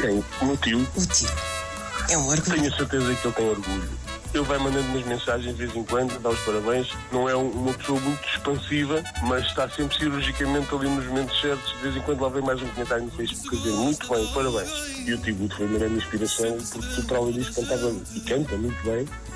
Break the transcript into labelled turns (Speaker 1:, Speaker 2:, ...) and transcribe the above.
Speaker 1: Quem? O meu tio.
Speaker 2: O tio. É um orgulho.
Speaker 1: Tenho a certeza que ele tem orgulho. Ele vai mandando umas mensagens de vez em quando, dá os parabéns. Não é uma pessoa muito expansiva, mas está sempre cirurgicamente ali nos momentos certos. De vez em quando lá vem mais um comentário no Facebook a dizer muito bem, parabéns. E o Tibuto foi uma grande inspiração, porque tu, para além disso, cantava e canta muito bem.